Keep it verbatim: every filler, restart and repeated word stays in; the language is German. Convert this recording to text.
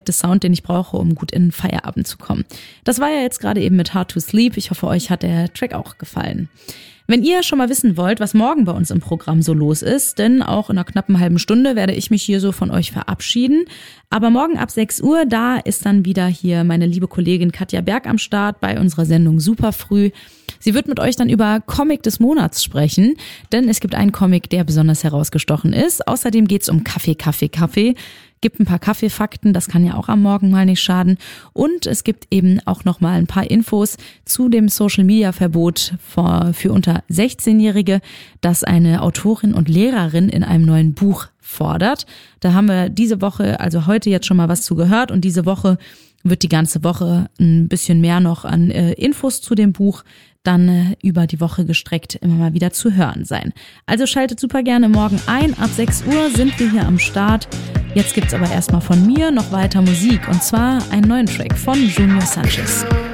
perfekte Sound, den ich brauche, um gut in den Feierabend zu kommen. Das war ja jetzt gerade eben mit Hard to Sleep. Ich hoffe, euch hat der Track auch gefallen. Wenn ihr schon mal wissen wollt, was morgen bei uns im Programm so los ist, denn auch in einer knappen halben Stunde werde ich mich hier so von euch verabschieden. Aber morgen ab sechs Uhr, da ist dann wieder hier meine liebe Kollegin Katja Berg am Start bei unserer Sendung Superfrüh. Sie wird mit euch dann über Comic des Monats sprechen, denn es gibt einen Comic, der besonders herausgestochen ist. Außerdem geht's um Kaffee, Kaffee, Kaffee. Gibt ein paar Kaffeefakten, das kann ja auch am Morgen mal nicht schaden. Und es gibt eben auch noch mal ein paar Infos zu dem Social-Media-Verbot für, für unter sechzehnjährige, das eine Autorin und Lehrerin in einem neuen Buch fordert. Da haben wir diese Woche, also heute jetzt schon mal was zu gehört und diese Woche wird die ganze Woche ein bisschen mehr noch an äh, Infos zu dem Buch dann äh, über die Woche gestreckt immer mal wieder zu hören sein. Also schaltet super gerne morgen ein. Ab sechs Uhr sind wir hier am Start. Jetzt gibt's aber erstmal von mir noch weiter Musik und zwar einen neuen Track von Junior Sanchez.